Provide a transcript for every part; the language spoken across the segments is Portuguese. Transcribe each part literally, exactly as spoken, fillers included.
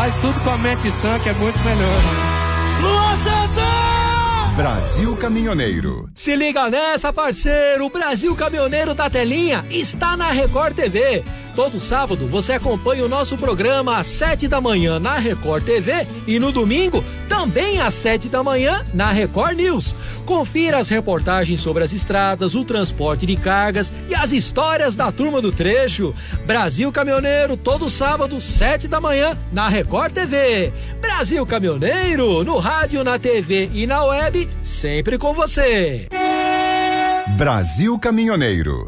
Faz tudo com a mente sã, que é muito melhor. Luan Santana! Brasil Caminhoneiro. Se liga nessa, parceiro. O Brasil Caminhoneiro da Telinha está na Record T V. Todo sábado você acompanha o nosso programa às sete da manhã na Record T V e no domingo também às sete da manhã na Record News. Confira as reportagens sobre as estradas, o transporte de cargas e as histórias da turma do trecho. Brasil Caminhoneiro, todo sábado, sete da manhã na Record T V. Brasil Caminhoneiro, no rádio, na T V e na web, sempre com você. Brasil Caminhoneiro.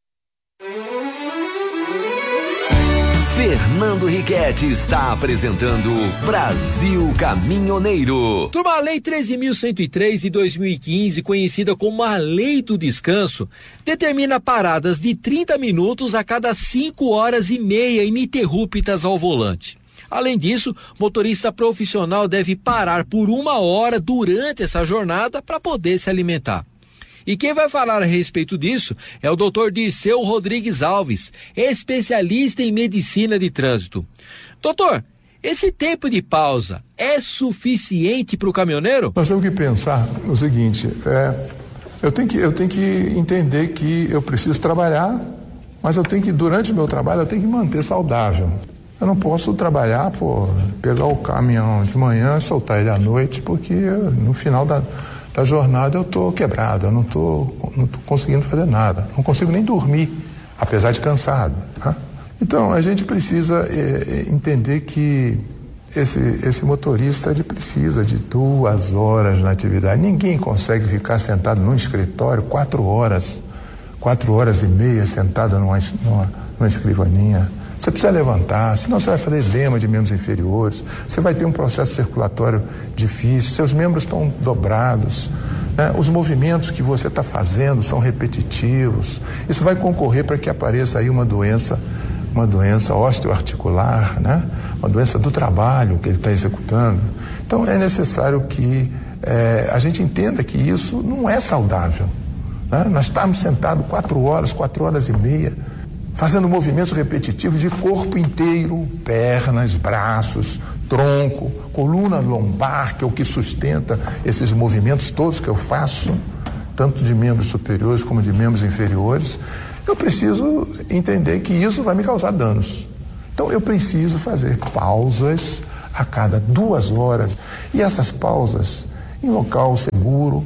Fernando Riquetti está apresentando Brasil Caminhoneiro. Turma, a Lei treze mil cento e três de dois mil e quinze, conhecida como a Lei do Descanso, determina paradas de trinta minutos a cada cinco horas e meia ininterruptas ao volante. Além disso, motorista profissional deve parar por uma hora durante essa jornada para poder se alimentar. E quem vai falar a respeito disso é o doutor Dirceu Rodrigues Alves, especialista em medicina de trânsito. Doutor, esse tempo de pausa é suficiente para o caminhoneiro? Nós temos que pensar o seguinte, é, eu, tenho que, eu tenho que entender que eu preciso trabalhar, mas eu tenho que, durante o meu trabalho, eu tenho que manter saudável. Eu não posso trabalhar, pô, pegar o caminhão de manhã e soltar ele à noite, porque no final da... da jornada eu estou quebrado, eu não estou não tô conseguindo fazer nada, não consigo nem dormir, apesar de cansado. Né? Então a gente precisa é, entender que esse, esse motorista ele precisa de duas horas na atividade. Ninguém consegue ficar sentado num escritório quatro horas, quatro horas e meia sentado numa, numa, numa escrivaninha. Você precisa levantar, senão você vai fazer edema de membros inferiores, você vai ter um processo circulatório difícil, seus membros estão dobrados, né? Os movimentos que você está fazendo são repetitivos. Isso vai concorrer para que apareça aí uma doença, uma doença osteoarticular, né? Uma doença do trabalho que ele está executando. Então é necessário que é, a gente entenda que isso não é saudável. Né? Nós estamos sentados quatro horas, quatro horas e meia, fazendo movimentos repetitivos de corpo inteiro, pernas, braços, tronco, coluna lombar, que é o que sustenta esses movimentos todos que eu faço, tanto de membros superiores como de membros inferiores. Eu preciso entender que isso vai me causar danos. Então eu preciso fazer pausas a cada duas horas. E essas pausas em local seguro,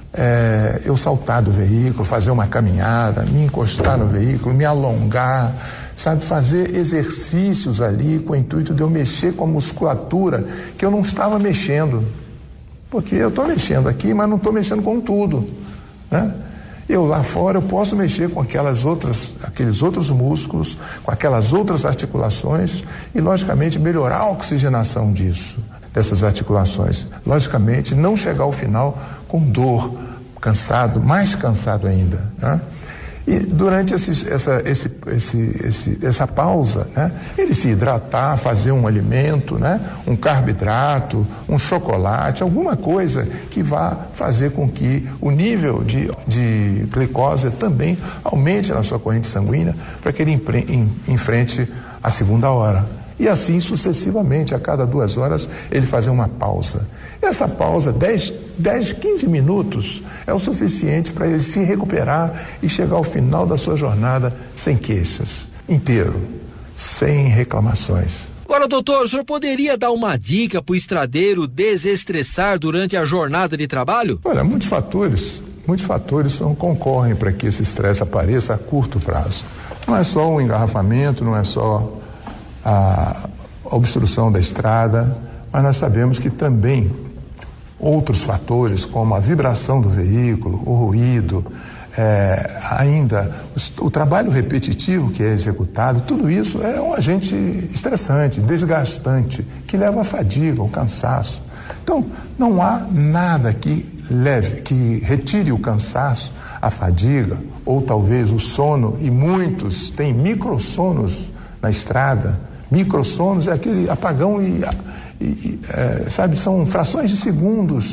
É, eu saltar do veículo, fazer uma caminhada, me encostar no veículo, me alongar, sabe, fazer exercícios ali com o intuito de eu mexer com a musculatura que eu não estava mexendo, porque eu estou mexendo aqui, mas não estou mexendo com tudo, né? Eu lá fora eu posso mexer com aquelas outras, aqueles outros músculos, com aquelas outras articulações e logicamente melhorar a oxigenação disso, dessas articulações, logicamente não chegar ao final com dor, cansado, mais cansado ainda, né? E durante esses, essa, esse, esse, esse, essa pausa, né? Ele se hidratar, fazer um alimento, né? Um carboidrato, um chocolate, alguma coisa que vá fazer com que o nível de, de glicose também aumente na sua corrente sanguínea para que ele empre, em, enfrente a segunda hora. E assim sucessivamente, a cada duas horas, ele fazer uma pausa. Essa pausa, dez, dez, quinze minutos, é o suficiente para ele se recuperar e chegar ao final da sua jornada sem queixas, inteiro, sem reclamações. Agora, doutor, o senhor poderia dar uma dica para o estradeiro desestressar durante a jornada de trabalho? Olha, muitos fatores, muitos fatores são, concorrem para que esse estresse apareça a curto prazo. Não é só o engarrafamento, não é só a obstrução da estrada, mas nós sabemos que também outros fatores, como a vibração do veículo, o ruído, é, ainda o, o trabalho repetitivo que é executado, tudo isso é um agente estressante, desgastante, que leva à fadiga, ao cansaço. Então, não há nada que leve, que retire o cansaço, a fadiga, ou talvez o sono, e muitos têm microssonos na estrada. Microssonos é aquele apagão e, e, e é, sabe, são frações de segundos,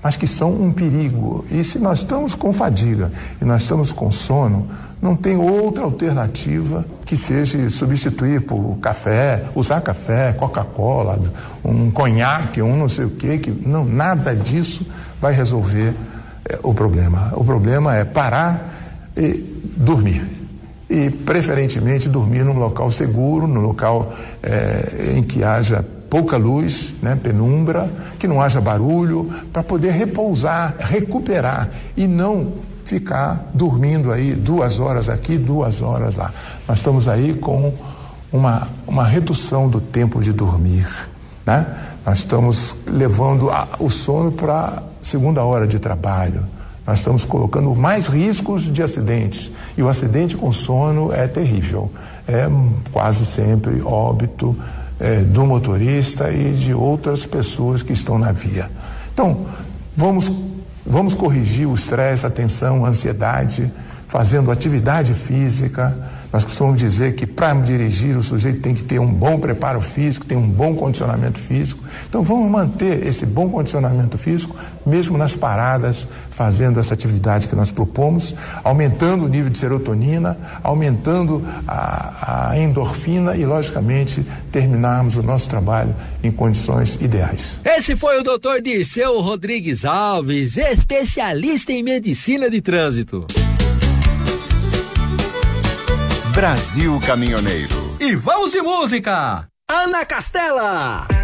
mas que são um perigo. E se nós estamos com fadiga e nós estamos com sono, não tem outra alternativa que seja substituir por café, usar café, Coca-Cola, um conhaque, um não sei o quê, que não, nada disso vai resolver é, o problema. O problema é parar e dormir. E preferentemente dormir num local seguro, num local é, em que haja pouca luz, né, penumbra, que não haja barulho, para poder repousar, recuperar e não ficar dormindo aí duas horas aqui, duas horas lá. Nós estamos aí com uma, uma redução do tempo de dormir, né? Nós estamos levando a, o sono para a segunda hora de trabalho. Nós estamos colocando mais riscos de acidentes. E o acidente com sono é terrível. É quase sempre óbito é, do motorista e de outras pessoas que estão na via. Então, vamos, vamos corrigir o estresse, a tensão, a ansiedade, fazendo atividade física. Nós costumamos dizer que para dirigir o sujeito tem que ter um bom preparo físico, tem um bom condicionamento físico. Então vamos manter esse bom condicionamento físico, mesmo nas paradas, fazendo essa atividade que nós propomos, aumentando o nível de serotonina, aumentando a, a endorfina e, logicamente, terminarmos o nosso trabalho em condições ideais. Esse foi o doutor Dirceu Rodrigues Alves, especialista em medicina de trânsito. Brasil Caminhoneiro. E vamos de música! Ana Castela!